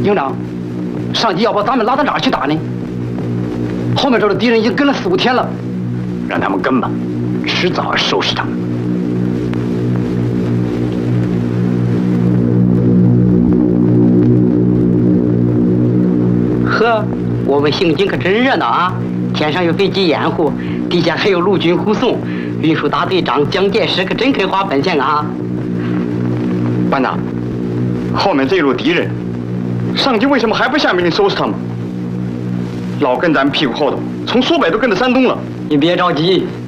营长，上级要把咱们拉到哪儿去打呢？后面这的敌人已经跟了4、5天了， 让他们跟吧，迟早收拾他们。 呵，我们行军可真热闹啊！天上有飞机掩护，地下还有陆军护送，运输大队长蒋介石可真肯花本钱啊！ 班长，后面这一路敌人，上级为什么还不下命令收拾他们？老跟咱们屁股后头，从苏北都跟到山东了。 你别着急，